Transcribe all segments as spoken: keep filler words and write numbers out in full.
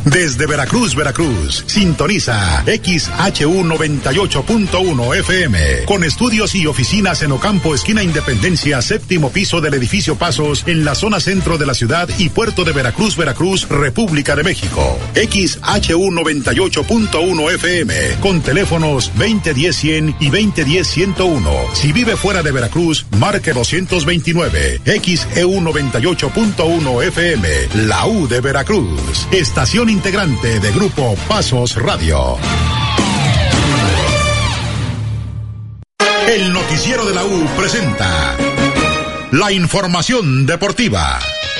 Desde Veracruz, Veracruz, sintoniza X H U noventa y ocho punto uno F M, con estudios y oficinas en Ocampo, esquina Independencia, séptimo piso del edificio Pasos, en la zona centro de la ciudad y puerto de Veracruz, Veracruz, República de México. X H U noventa y ocho punto uno F M, con teléfonos veinte diez cien y veinte diez ciento uno. Si vive fuera de Veracruz, marque doscientos veintinueve. X E U noventa y ocho punto uno F M, la U de Veracruz. Estación integrante de Grupo Pasos Radio. El noticiero de la U presenta la información deportiva.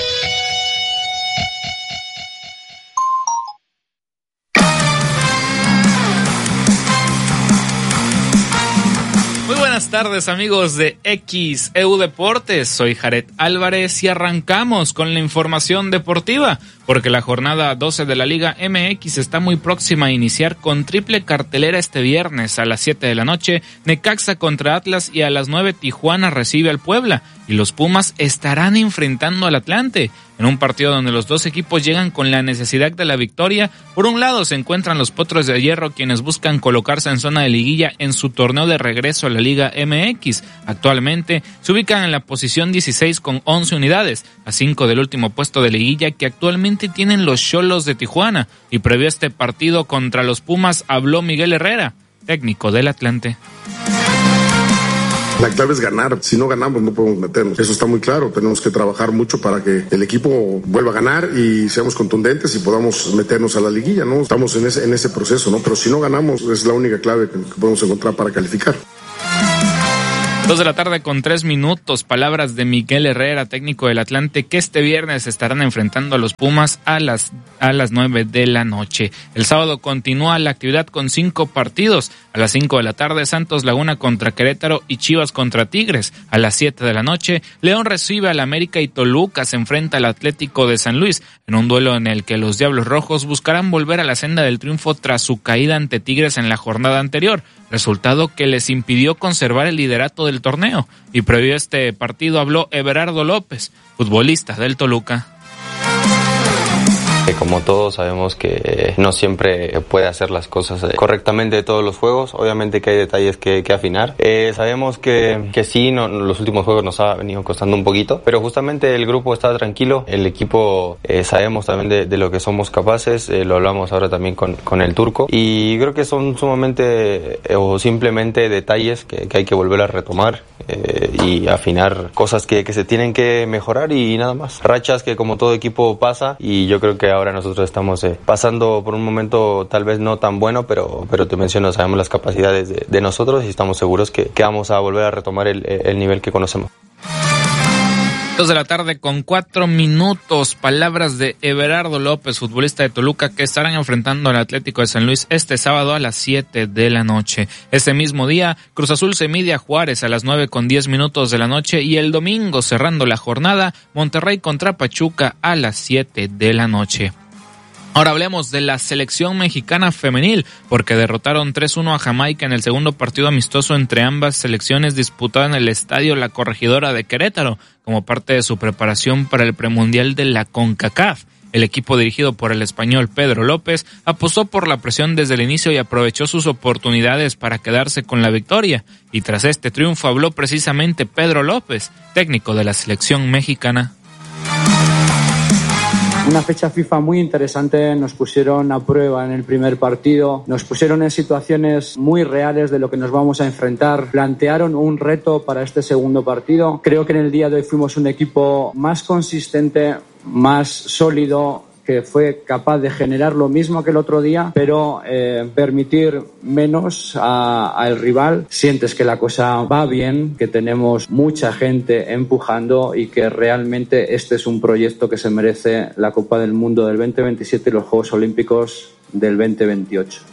Buenas tardes, amigos de X E U Deportes, soy Jared Álvarez y arrancamos con la información deportiva, porque la jornada doce de la Liga M X está muy próxima a iniciar con triple cartelera este viernes a las siete de la noche, Necaxa contra Atlas y a las nueve Tijuana recibe al Puebla y los Pumas estarán enfrentando al Atlante. En un partido donde los dos equipos llegan con la necesidad de la victoria, por un lado se encuentran los Potros de Hierro, quienes buscan colocarse en zona de liguilla en su torneo de regreso a la Liga M X. Actualmente se ubican en la posición dieciséis con once unidades, a cinco del último puesto de liguilla que actualmente tienen los Xolos de Tijuana. Y previo a este partido contra los Pumas habló Miguel Herrera, técnico del Atlante. La clave es ganar. Si no ganamos, no podemos meternos. Eso está muy claro. Tenemos que trabajar mucho para que el equipo vuelva a ganar y seamos contundentes y podamos meternos a la liguilla, ¿no? Estamos en ese, en ese proceso, ¿no? Pero si no ganamos, es la única clave que, que podemos encontrar para calificar. Dos de la tarde con tres minutos, palabras de Miguel Herrera, técnico del Atlante, que este viernes estarán enfrentando a los Pumas a las, a las nueve de la noche. El sábado continúa la actividad con cinco partidos. A las cinco de la tarde, Santos Laguna contra Querétaro y Chivas contra Tigres. A las siete de la noche, León recibe al América y Toluca se enfrenta al Atlético de San Luis, en un duelo en el que los Diablos Rojos buscarán volver a la senda del triunfo tras su caída ante Tigres en la jornada anterior, resultado que les impidió conservar el liderato del torneo. Y previo a este partido habló Everardo López, futbolista del Toluca. Como todos sabemos que no siempre puede hacer las cosas correctamente de todos los juegos, obviamente que hay detalles que, que afinar. Eh, sabemos que, que sí, no, los últimos juegos nos ha venido costando un poquito, pero justamente el grupo está tranquilo, el equipo eh, sabemos también de, de lo que somos capaces, eh, lo hablamos ahora también con, con el turco y creo que son sumamente eh, o simplemente detalles que, que hay que volver a retomar eh, y afinar cosas que, que se tienen que mejorar y nada más. Rachas que como todo equipo pasa y yo creo que ahora nosotros estamos eh, pasando por un momento tal vez no tan bueno, pero, pero te menciono, sabemos las capacidades de, de nosotros y estamos seguros que, que vamos a volver a retomar el, el nivel que conocemos. Dos de la tarde con cuatro minutos, palabras de Everardo López, futbolista de Toluca, que estarán enfrentando al Atlético de San Luis este sábado a las siete de la noche. Este mismo día, Cruz Azul se mide a Juárez a las nueve con diez minutos de la noche y el domingo, cerrando la jornada, Monterrey contra Pachuca a las siete de la noche. Ahora hablemos de la selección mexicana femenil, porque derrotaron tres uno a Jamaica en el segundo partido amistoso entre ambas selecciones disputado en el estadio La Corregidora de Querétaro, como parte de su preparación para el premundial de la CONCACAF. El equipo dirigido por el español Pedro López apostó por la presión desde el inicio y aprovechó sus oportunidades para quedarse con la victoria. Y tras este triunfo habló precisamente Pedro López, técnico de la selección mexicana. Una fecha FIFA muy interesante, nos pusieron a prueba en el primer partido, nos pusieron en situaciones muy reales de lo que nos vamos a enfrentar, plantearon un reto para este segundo partido. Creo que en el día de hoy fuimos un equipo más consistente, más sólido, que fue capaz de generar lo mismo que el otro día, pero eh, permitir menos al rival. Sientes que la cosa va bien, que tenemos mucha gente empujando y que realmente este es un proyecto que se merece la Copa del Mundo del veinte veintisiete y los Juegos Olímpicos del veinte veintiocho.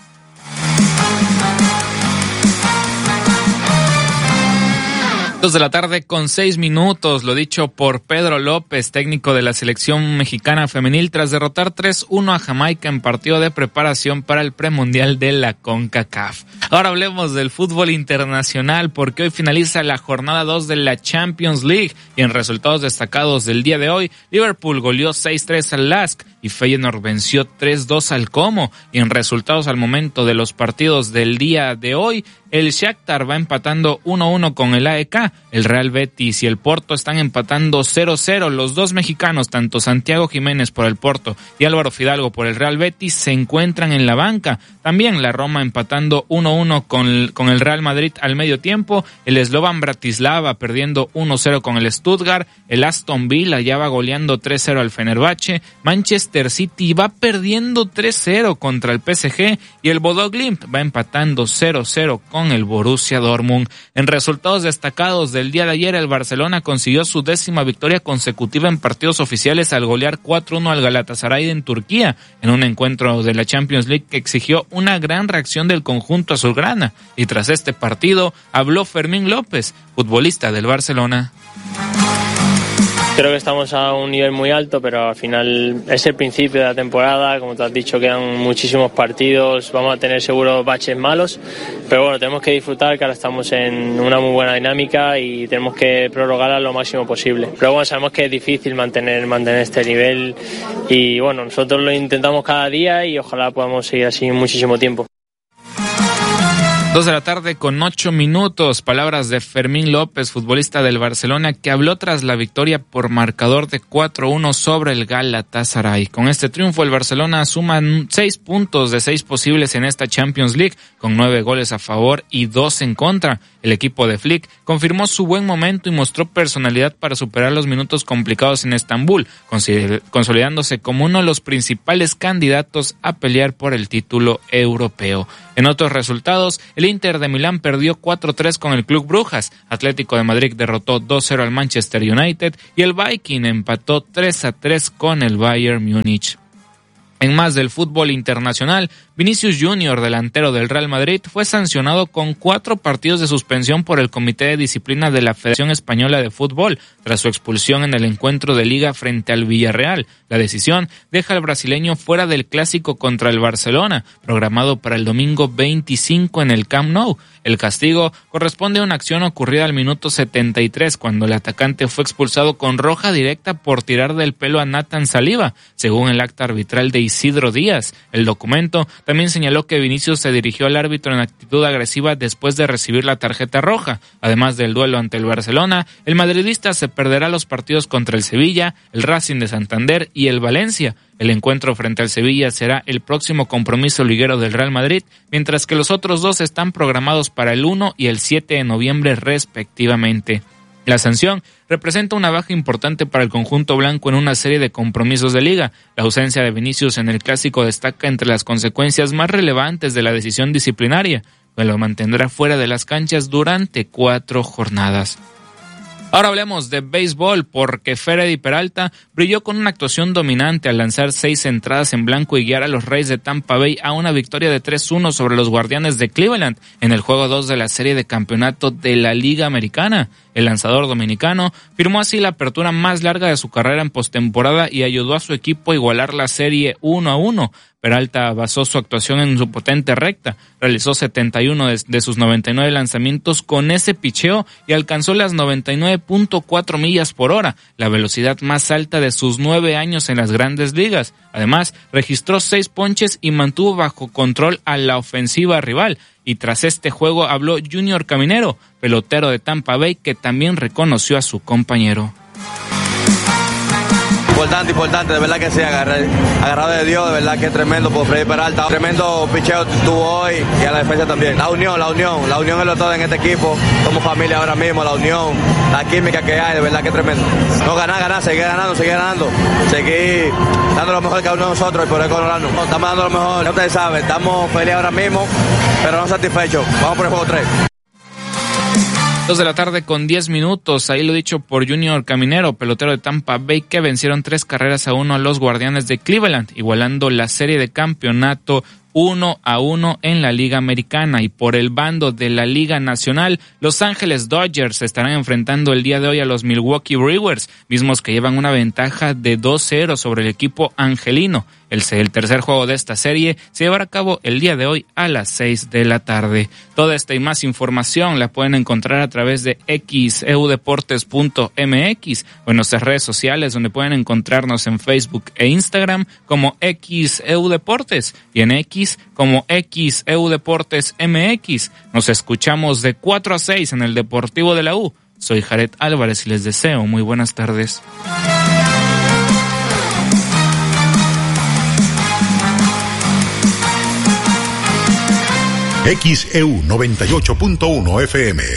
Dos de la tarde con seis minutos, lo dicho por Pedro López, técnico de la selección mexicana femenil, tras derrotar tres uno a Jamaica en partido de preparación para el premundial de la CONCACAF. Ahora hablemos del fútbol internacional, porque hoy finaliza la jornada dos de la Champions League y en resultados destacados del día de hoy, Liverpool goleó seis tres al Lask y Feyenoord venció tres dos al Como, y en resultados al momento de los partidos del día de hoy, el Shakhtar va empatando uno uno con el A E K, el Real Betis y el Porto están empatando cero cero. Los dos mexicanos, tanto Santiago Jiménez por el Porto y Álvaro Fidalgo por el Real Betis, se encuentran en la banca. También la Roma empatando uno uno con, con el Real Madrid al medio tiempo, el Slovan Bratislava perdiendo uno cero con el Stuttgart, el Aston Villa ya va goleando tres cero al Fenerbahce, Manchester City va perdiendo tres cero contra el P S G y el Bodo Glimt va empatando cero cero con el Borussia Dortmund. En resultados destacados del día de ayer, el Barcelona consiguió su décima victoria consecutiva en partidos oficiales al golear cuatro uno al Galatasaray en Turquía, en un encuentro de la Champions League que exigió una gran reacción del conjunto azulgrana. Y tras este partido habló Fermín López, futbolista del Barcelona. Creo que estamos a un nivel muy alto, pero al final es el principio de la temporada. Como te has dicho, quedan muchísimos partidos, vamos a tener seguro baches malos, pero bueno, tenemos que disfrutar, que ahora estamos en una muy buena dinámica y tenemos que prorrogarla lo máximo posible. Pero bueno, sabemos que es difícil mantener, mantener este nivel y bueno, nosotros lo intentamos cada día y ojalá podamos seguir así muchísimo tiempo. Dos de la tarde con ocho minutos, palabras de Fermín López, futbolista del Barcelona, que habló tras la victoria por marcador de cuatro uno sobre el Galatasaray. Con este triunfo, el Barcelona suma seis puntos de seis posibles en esta Champions League, con nueve goles a favor y dos en contra. El equipo de Flick confirmó su buen momento y mostró personalidad para superar los minutos complicados en Estambul, consolidándose como uno de los principales candidatos a pelear por el título europeo. En otros resultados, el Inter de Milán perdió cuatro tres con el Club Brujas, Atlético de Madrid derrotó dos cero al Manchester United y el Viking empató tres a tres con el Bayern Múnich. En más del fútbol internacional, Vinicius Junior, delantero del Real Madrid, fue sancionado con cuatro partidos de suspensión por el Comité de Disciplina de la Federación Española de Fútbol, tras su expulsión en el encuentro de Liga frente al Villarreal. La decisión deja al brasileño fuera del clásico contra el Barcelona, programado para el domingo veinticinco en el Camp Nou. El castigo corresponde a una acción ocurrida al minuto setenta y tres, cuando el atacante fue expulsado con roja directa por tirar del pelo a Nathan Saliba, según el acta arbitral de Isidro Díaz. El documento también señaló que Vinicius se dirigió al árbitro en actitud agresiva después de recibir la tarjeta roja. Además del duelo ante el Barcelona, el madridista se perderá los partidos contra el Sevilla, el Racing de Santander y el Valencia. El encuentro frente al Sevilla será el próximo compromiso liguero del Real Madrid, mientras que los otros dos están programados para el uno y el siete de noviembre respectivamente. La sanción representa una baja importante para el conjunto blanco en una serie de compromisos de liga. La ausencia de Vinicius en el clásico destaca entre las consecuencias más relevantes de la decisión disciplinaria, que lo mantendrá fuera de las canchas durante cuatro jornadas. Ahora hablemos de béisbol, porque Freddy Peralta brilló con una actuación dominante al lanzar seis entradas en blanco y guiar a los Rays de Tampa Bay a una victoria de tres uno sobre los Guardianes de Cleveland en el juego dos de la serie de campeonato de la Liga Americana. El lanzador dominicano firmó así la apertura más larga de su carrera en postemporada y ayudó a su equipo a igualar la serie uno a uno. Peralta basó su actuación en su potente recta, realizó setenta y uno de, de sus noventa y nueve lanzamientos con ese picheo y alcanzó las noventa y nueve punto cuatro millas por hora, la velocidad más alta de sus nueve años en las grandes ligas. Además, registró seis ponches y mantuvo bajo control a la ofensiva rival. Y tras este juego habló Junior Caminero, pelotero de Tampa Bay, que también reconoció a su compañero. Importante, importante, de verdad que sí, agarré, agarrado de Dios, de verdad que es tremendo por Freddy Peralta. Tremendo picheo tuvo hoy y a la defensa también. La unión, la unión, la unión es lo todo en este equipo. Somos familia ahora mismo, la unión, la química que hay, de verdad que es tremendo. No ganar, ganar, seguir ganando, seguir ganando. Seguir dando lo mejor cada uno de nosotros y por el Colorado. Estamos dando lo mejor, ya ustedes saben, estamos felices ahora mismo, pero no satisfechos. Vamos por el juego tres. Dos de la tarde con diez minutos, ahí lo dicho por Junior Caminero, pelotero de Tampa Bay, que vencieron tres carreras a uno a los Guardianes de Cleveland, igualando la serie de campeonato uno a uno en la Liga Americana. Y por el bando de la Liga Nacional, Los Ángeles Dodgers estarán enfrentando el día de hoy a los Milwaukee Brewers, mismos que llevan una ventaja de dos cero sobre el equipo angelino. El, el tercer juego de esta serie se llevará a cabo el día de hoy a las seis de la tarde. Toda esta y más información la pueden encontrar a través de x e u deportes punto m x o en nuestras redes sociales, donde pueden encontrarnos en Facebook e Instagram como X E U Deportes y en X como X E U Deportes M X. Nos escuchamos de cuatro a seis en el Deportivo de la U. Soy Jared Álvarez y les deseo muy buenas tardes. X E U noventa y ocho punto uno F M.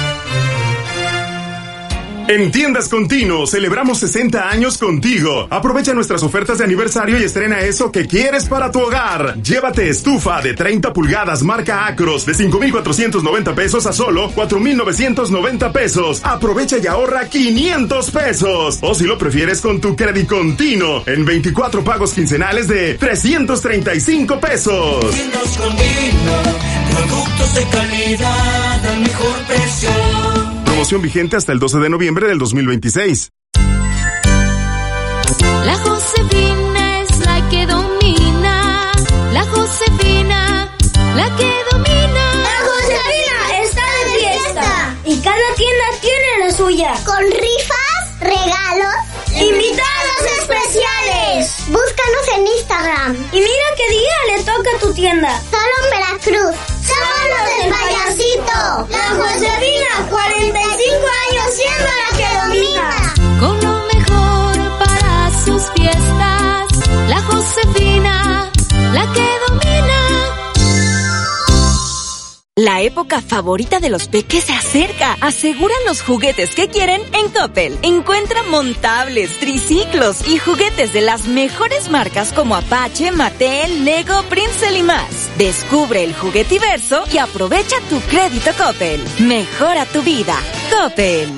En Tiendas Continuo celebramos sesenta años contigo. Aprovecha nuestras ofertas de aniversario y estrena eso que quieres para tu hogar. Llévate estufa de treinta pulgadas marca Acros de cinco mil cuatrocientos noventa pesos a solo cuatro mil novecientos noventa pesos. Aprovecha y ahorra quinientos pesos. O si lo prefieres con tu Crédito Continuo en veinticuatro pagos quincenales de trescientos treinta y cinco pesos. Tiendas Continuo, productos de calidad al mejor precio. Promoción vigente hasta el doce de noviembre del dos mil veintiséis. La Josefina es la que domina. La Josefina, la que domina. La Josefina está de fiesta. Y cada tienda tiene la suya. Con rifas, regalos, invitados especiales. Búscanos en Instagram. Y mira qué día le toca a tu tienda. Solo en Veracruz. Somos del Payasito. La Josefina, cuarenta y cinco años siendo la que domina. Con lo mejor para sus fiestas. La Josefina, la que domina. La época favorita de los peques se acerca. Aseguran los juguetes que quieren en Coppel. Encuentra montables, triciclos y juguetes de las mejores marcas como Apache, Mattel, Lego, Princeton y más. Descubre el juguetiverso y aprovecha tu crédito Coppel. Mejora tu vida. Coppel.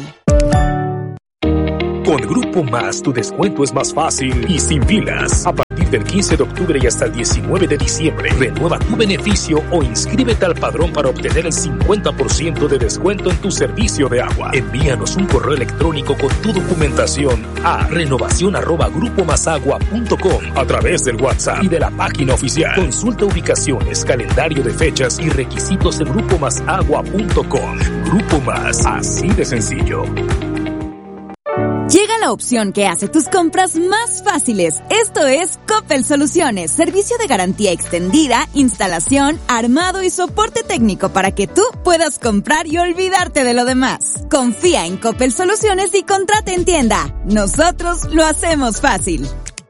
Con Grupo Más, tu descuento es más fácil y sin filas. A partir del quince de octubre y hasta el diecinueve de diciembre, renueva tu beneficio o inscríbete al padrón para obtener el cincuenta por ciento de descuento en tu servicio de agua. Envíanos un correo electrónico con tu documentación a renovación arroba grupo más agua punto com a través del WhatsApp y de la página oficial. Consulta ubicaciones, calendario de fechas y requisitos en grupo más agua punto com. Grupo Más, así de sencillo. Llega la opción que hace tus compras más fáciles. Esto es Coppel Soluciones, servicio de garantía extendida, instalación, armado y soporte técnico para que tú puedas comprar y olvidarte de lo demás. Confía en Coppel Soluciones y contrata en tienda. Nosotros lo hacemos fácil.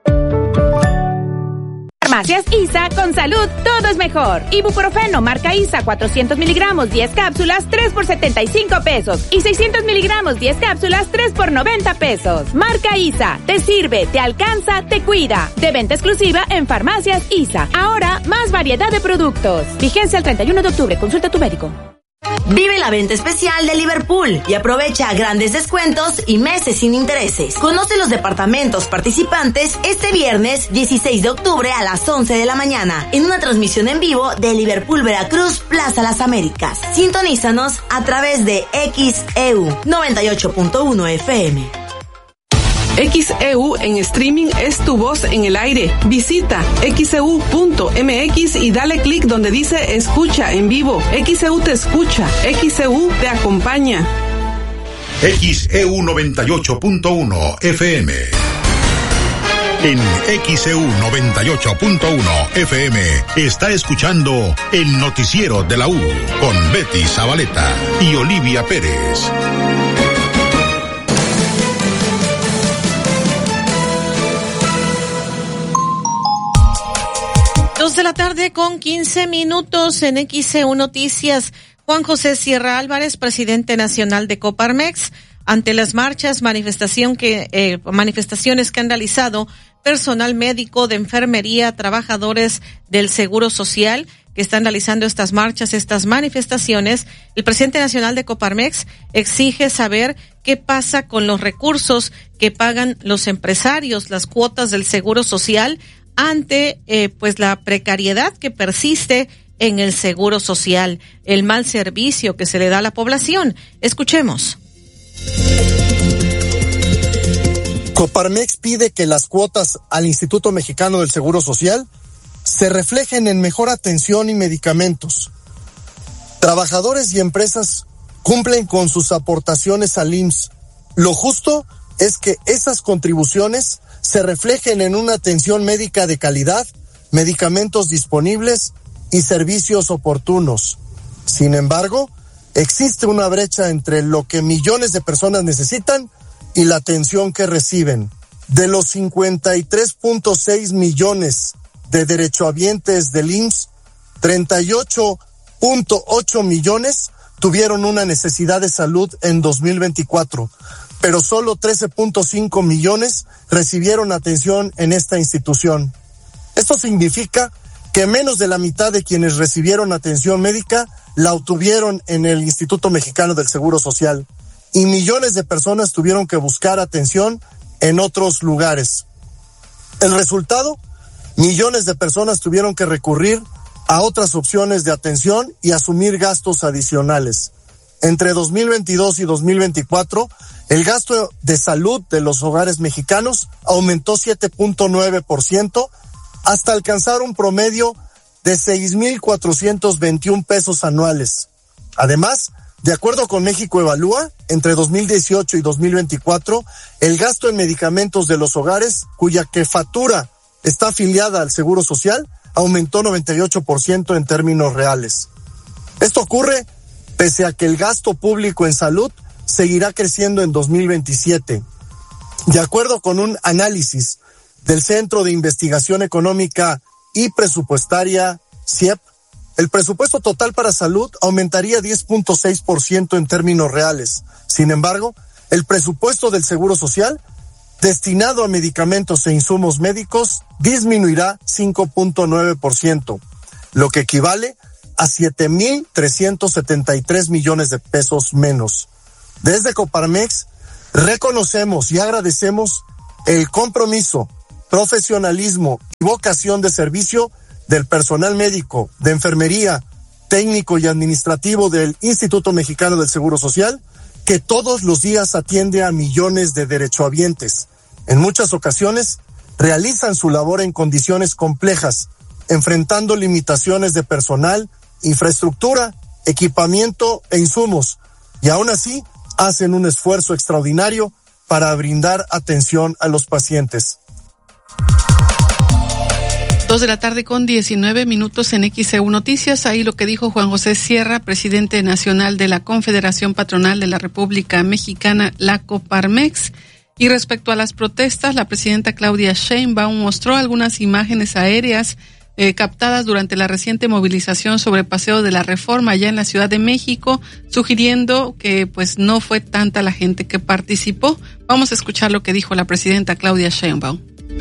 Farmacias I S A, con salud todo es mejor. Ibuprofeno marca I S A cuatrocientos miligramos, diez cápsulas, tres por setenta y cinco pesos. Y seiscientos miligramos, diez cápsulas, tres por noventa pesos. Marca I S A, te sirve, te alcanza, te cuida. De venta exclusiva en Farmacias I S A. Ahora, más variedad de productos. Vigencia el treinta y uno de octubre, consulta a tu médico. Vive la venta especial de Liverpool y aprovecha grandes descuentos y meses sin intereses. Conoce los departamentos participantes este viernes dieciséis de octubre a las once de la mañana en una transmisión en vivo de Liverpool Veracruz Plaza Las Américas. Sintonízanos a través de X E U noventa y ocho punto uno F M. X E U en streaming es tu voz en el aire. Visita x e u punto m x y dale clic donde dice escucha en vivo. X E U te escucha, X E U te acompaña. X E U noventa y ocho punto uno F M. En X E U noventa y ocho punto uno F M está escuchando el noticiero de la U con Betty Zabaleta y Olivia Pérez. Dos de la tarde con quince minutos en X E U Noticias. Juan José Sierra Álvarez, presidente nacional de Coparmex, ante las marchas, manifestación que, eh, manifestaciones que han realizado personal médico, de enfermería, trabajadores del Seguro Social, que están realizando estas marchas, estas manifestaciones. El presidente nacional de Coparmex exige saber qué pasa con los recursos que pagan los empresarios, las cuotas del Seguro Social, ante eh, pues la precariedad que persiste en el seguro social, el mal servicio que se le da a la población. Escuchemos. Coparmex pide que las cuotas al Instituto Mexicano del Seguro Social se reflejen en mejor atención y medicamentos. Trabajadores y empresas cumplen con sus aportaciones al I M S S. Lo justo es que esas contribuciones se reflejen en una atención médica de calidad, medicamentos disponibles y servicios oportunos. Sin embargo, existe una brecha entre lo que millones de personas necesitan y la atención que reciben. De los cincuenta y tres punto seis millones de derechohabientes del I M S S, treinta y ocho punto ocho millones tuvieron una necesidad de salud en dos mil veinticuatro, pero solo trece punto cinco millones recibieron atención en esta institución. Esto significa que menos de la mitad de quienes recibieron atención médica la obtuvieron en el Instituto Mexicano del Seguro Social, y millones de personas tuvieron que buscar atención en otros lugares. El resultado, millones de personas tuvieron que recurrir a otras opciones de atención y asumir gastos adicionales. Entre dos mil veintidós y dos mil veinticuatro, el gasto de salud de los hogares mexicanos aumentó siete punto nueve por ciento hasta alcanzar un promedio de seis mil cuatrocientos veintiún pesos anuales. Además, de acuerdo con México Evalúa, entre dos mil dieciocho y dos mil veinticuatro, el gasto en medicamentos de los hogares cuya jefatura está afiliada al Seguro Social aumentó noventa y ocho por ciento en términos reales. Esto ocurre pese a que el gasto público en salud seguirá creciendo en dos mil veintisiete. De acuerdo con un análisis del Centro de Investigación Económica y Presupuestaria, C I E P, el presupuesto total para salud aumentaría diez punto seis por ciento en términos reales. Sin embargo, el presupuesto del Seguro Social destinado a medicamentos e insumos médicos disminuirá cinco punto nueve por ciento, lo que equivale a siete mil trescientos setenta y tres millones de pesos menos. Desde Coparmex reconocemos y agradecemos el compromiso, profesionalismo y vocación de servicio del personal médico, de enfermería, técnico y administrativo del Instituto Mexicano del Seguro Social, que todos los días atiende a millones de derechohabientes. En muchas ocasiones realizan su labor en condiciones complejas, enfrentando limitaciones de personal, infraestructura, equipamiento e insumos, y aún así hacen un esfuerzo extraordinario para brindar atención a los pacientes. Dos de la tarde con diecinueve minutos en X E U Noticias. Ahí lo que dijo Juan José Sierra, presidente nacional de la Confederación Patronal de la República Mexicana, la Coparmex. Y respecto a las protestas, la presidenta Claudia Sheinbaum mostró algunas imágenes aéreas eh, captadas durante la reciente movilización sobre Paseo de la Reforma allá en la Ciudad de México, sugiriendo que pues no fue tanta la gente que participó. Vamos a escuchar lo que dijo la presidenta Claudia Sheinbaum.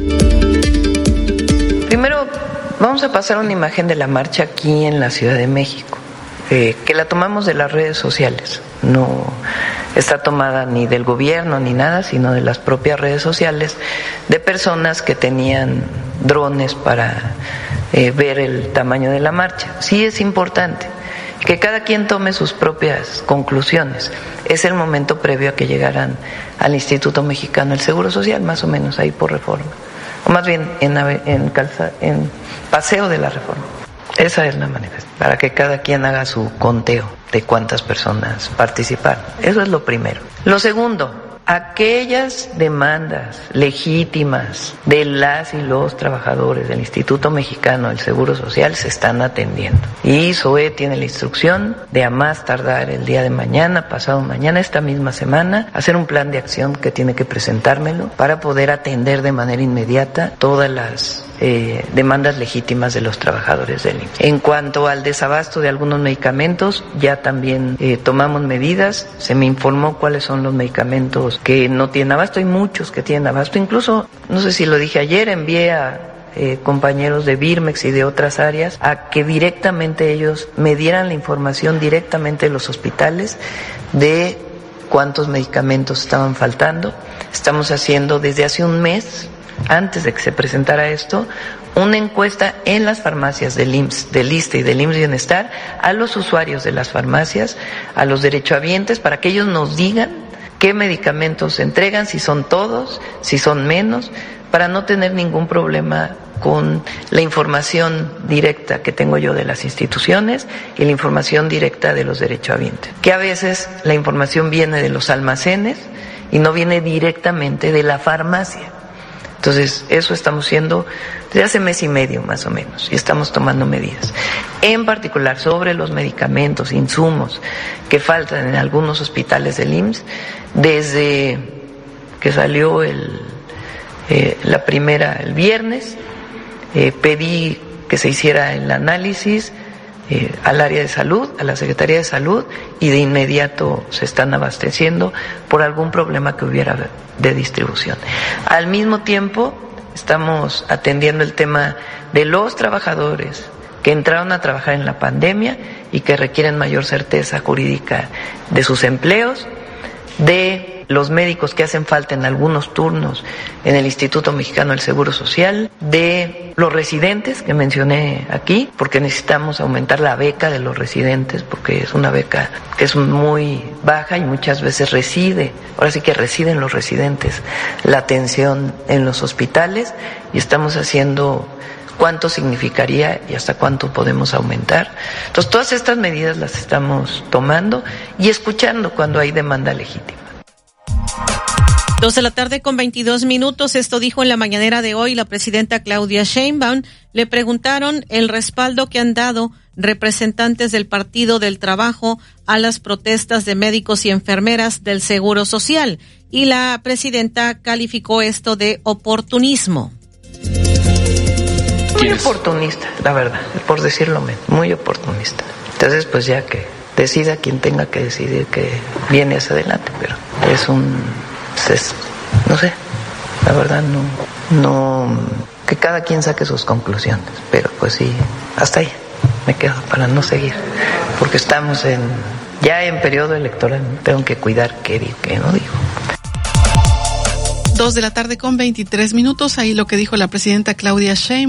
Primero, vamos a pasar una imagen de la marcha aquí en la Ciudad de México, eh, que la tomamos de las redes sociales. No está tomada ni del gobierno ni nada, sino de las propias redes sociales, de personas que tenían drones para eh, ver el tamaño de la marcha. Sí es importante que cada quien tome sus propias conclusiones. Es el momento previo a que llegaran al Instituto Mexicano del Seguro Social, más o menos ahí por Reforma. O más bien en, en, calza, en Paseo de la Reforma. Esa es la manifestación, para que cada quien haga su conteo de cuántas personas participaron. Eso es lo primero. Lo segundo, aquellas demandas legítimas de las y los trabajadores del Instituto Mexicano del Seguro Social se están atendiendo. Y S O E tiene la instrucción de a más tardar el día de mañana, pasado mañana, esta misma semana, hacer un plan de acción que tiene que presentármelo para poder atender de manera inmediata todas las Eh, demandas legítimas de los trabajadores del I M S S. En cuanto al desabasto de algunos medicamentos, ya también eh, tomamos medidas. Se me informó cuáles son los medicamentos que no tienen abasto. Hay muchos que tienen abasto. Incluso, no sé si lo dije ayer, envié a eh, compañeros de Birmex y de otras áreas a que directamente ellos me dieran la información directamente de los hospitales de cuántos medicamentos estaban faltando. Estamos haciendo desde hace un mes, antes de que se presentara esto, una encuesta en las farmacias del I M S S, del ISSSTE y del I M S S Bienestar a los usuarios de las farmacias, a los derechohabientes, para que ellos nos digan qué medicamentos se entregan, si son todos, si son menos, para no tener ningún problema con la información directa que tengo yo de las instituciones y la información directa de los derechohabientes. Que a veces la información viene de los almacenes y no viene directamente de la farmacia. Entonces, eso estamos haciendo desde hace mes y medio más o menos y estamos tomando medidas. En particular sobre los medicamentos, insumos que faltan en algunos hospitales del I M S S, desde que salió el, eh, la primera el viernes, eh, pedí que se hiciera el análisis eh, al área de salud, a la Secretaría de Salud, y de inmediato se están abasteciendo por algún problema que hubiera de distribución. Al mismo tiempo, estamos atendiendo el tema de los trabajadores que entraron a trabajar en la pandemia y que requieren mayor certeza jurídica de sus empleos, de los médicos que hacen falta en algunos turnos en el Instituto Mexicano del Seguro Social, de los residentes que mencioné aquí, porque necesitamos aumentar la beca de los residentes, porque es una beca que es muy baja y muchas veces reside, ahora sí que residen los residentes, la atención en los hospitales, y estamos haciendo cuánto significaría y hasta cuánto podemos aumentar. Entonces, todas estas medidas las estamos tomando y escuchando cuando hay demanda legítima. Dos de la tarde con veintidós minutos. Esto dijo en la mañanera de hoy la presidenta Claudia Sheinbaum. Le preguntaron el respaldo que han dado representantes del Partido del Trabajo a las protestas de médicos y enfermeras del Seguro Social. Y la presidenta calificó esto de oportunismo. Muy oportunista, la verdad, por decirlo menos, muy oportunista. Entonces, pues ya que decida quien tenga que decidir que viene hacia adelante, pero es un... Es, no sé, la verdad no, no, que cada quien saque sus conclusiones, pero pues sí, hasta ahí me quedo para no seguir, porque estamos en, ya en periodo electoral, tengo que cuidar qué digo, qué no digo. Dos de la tarde con veintitrés minutos, ahí lo que dijo la presidenta Claudia Sheinbaum.